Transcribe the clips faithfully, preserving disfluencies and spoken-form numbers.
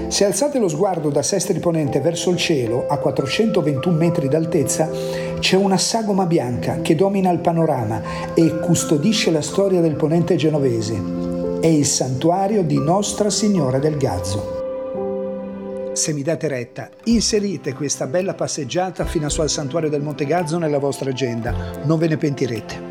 Se alzate lo sguardo da Sestri Ponente verso il cielo, a quattrocentoventuno metri d'altezza, c'è una sagoma bianca che domina il panorama e custodisce la storia del Ponente genovese. È il santuario di Nostra Signora del Gazzo. Se mi date retta, inserite questa bella passeggiata fino a su al santuario del Monte Gazzo nella vostra agenda, non ve ne pentirete.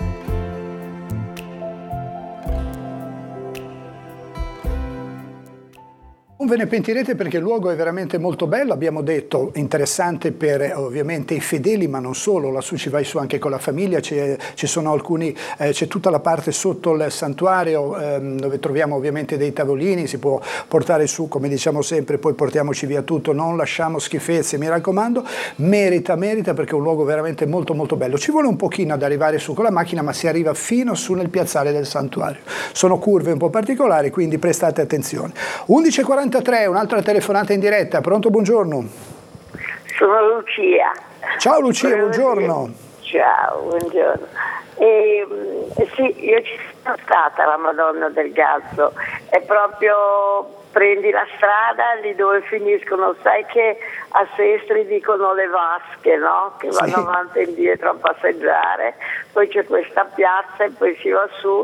Non ve ne pentirete perché il luogo è veramente molto bello, abbiamo detto, interessante per ovviamente i fedeli, ma non solo, lassù ci vai su anche con la famiglia, c'è, ci sono alcuni, eh, c'è tutta la parte sotto il santuario ehm, dove troviamo ovviamente dei tavolini, si può portare su, come diciamo sempre, poi portiamoci via tutto, non lasciamo schifezze, mi raccomando, merita, merita perché è un luogo veramente molto molto bello. Ci vuole un pochino ad arrivare su con la macchina, ma si arriva fino su nel piazzale del santuario. Sono curve un po' particolari, quindi prestate attenzione. undici e quarantatré, un'altra telefonata in diretta. Pronto, buongiorno. Sono Lucia. Ciao Lucia, buongiorno. Ciao, buongiorno. E, sì, io ci sono stata alla Madonna del Gazzo. È proprio, prendi la strada lì dove finiscono, sai che a Sestri dicono le vasche, no? Che vanno sì. avanti e indietro a passeggiare. Poi c'è questa piazza e poi si va su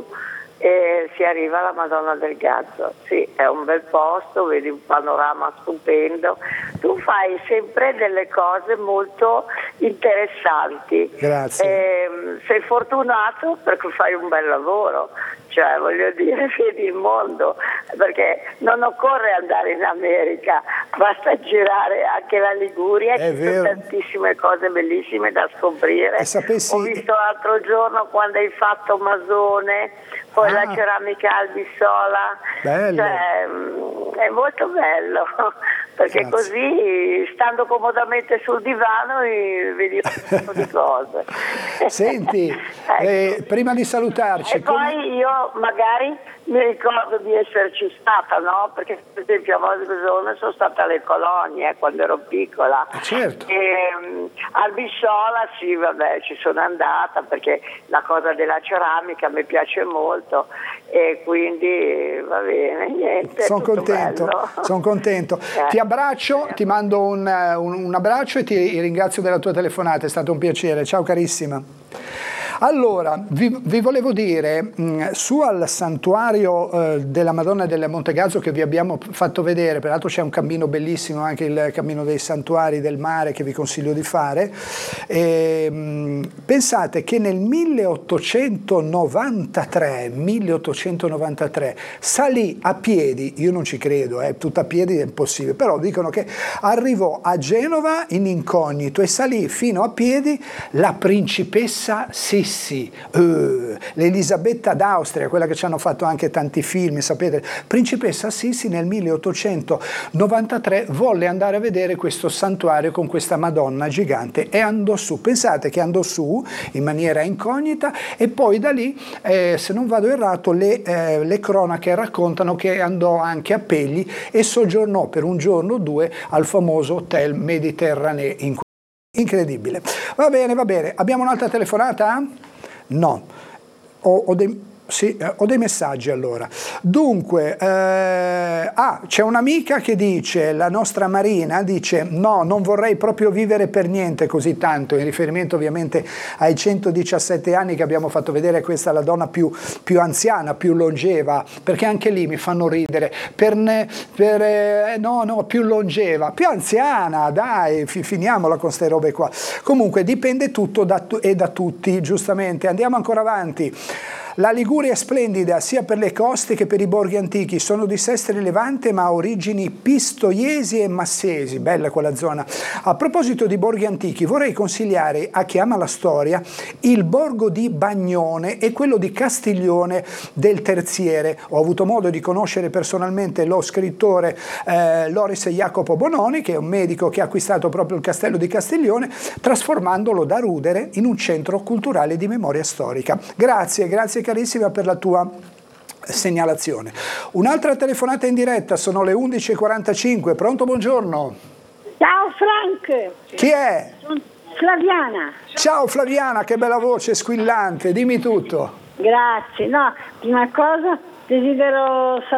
e si arriva alla Madonna del Gazzo. Sì, è un bel posto, vedi un panorama stupendo. Tu fai sempre delle cose molto interessanti. Grazie. E, sei fortunato perché fai un bel lavoro, cioè voglio dire, vedi il mondo, perché non occorre andare in America, basta girare anche la Liguria, è ci vero. sono tantissime cose bellissime da scoprire. E sapessi... Ho visto l'altro giorno quando hai fatto Masone, poi ah. la ceramica Albissola, bello. Cioè, è molto bello, perché Grazie. Così stando comodamente sul divano vedi un po' di cose. Senti, ecco. eh, prima di salutarci... E come... poi io magari mi ricordo di esserci stata, no? Perché per esempio a Masone sono stata alle colonie quando ero piccola. Certo. E, um, Albissola sì, vabbè, ci sono andata perché la cosa della ceramica mi piace molto e quindi va bene, niente. Sono contento, sono contento. Eh. Ti abbraccio, eh. ti mando un, un, un abbraccio e ti ringrazio della tua telefonata, è stato un piacere. Ciao carissima. Allora, vi, vi volevo dire, mh, su al santuario eh, della Madonna del Monte Gazzo che vi abbiamo fatto vedere, peraltro c'è un cammino bellissimo, anche il cammino dei santuari del mare che vi consiglio di fare, e, mh, pensate che nel milleottocentonovantatré salì a piedi, io non ci credo, eh, tutto a piedi è impossibile, però dicono che arrivò a Genova in incognito e salì fino a piedi la principessa Sissi. Uh, l'Elisabetta d'Austria, quella che ci hanno fatto anche tanti film, sapete, principessa Sissi nel milleottocentonovantatré volle andare a vedere questo santuario con questa Madonna gigante e andò su, pensate che andò su in maniera incognita e poi da lì, eh, se non vado errato, le, eh, le cronache raccontano che andò anche a Pegli e soggiornò per un giorno o due al famoso Hotel Mediterranee in incredibile. Va bene, va bene. Abbiamo un'altra telefonata? No. Ho, ho, dei, sì, ho dei messaggi allora. Dunque, eh, ah, c'è un'amica che dice, la nostra Marina dice, no, non vorrei proprio vivere per niente così tanto, in riferimento ovviamente ai centodiciassette anni che abbiamo fatto vedere, questa la donna più, più anziana, più longeva, perché anche lì mi fanno ridere, per, ne, per eh, no, no, più longeva, più anziana, dai, fi, finiamola con ste robe qua. Comunque dipende tutto da, e da tutti, giustamente. Andiamo ancora avanti. La Liguria è splendida sia per le coste che per i borghi antichi, sono di Sestri Levante ma ha origini pistoiesi e massesi, bella quella zona. A proposito di borghi antichi vorrei consigliare a chi ama la storia il borgo di Bagnone e quello di Castiglione del Terziere. Ho avuto modo di conoscere personalmente lo scrittore eh, Loris Jacopo Bononi, che è un medico che ha acquistato proprio il castello di Castiglione trasformandolo da rudere in un centro culturale di memoria storica. Grazie, grazie carissima per la tua segnalazione. Un'altra telefonata in diretta, sono le undici e quarantacinque. Pronto, buongiorno. Ciao Frank. Chi è? Sono Flaviana. Ciao Flaviana, che bella voce squillante, dimmi tutto. Grazie. No, prima cosa desidero salutare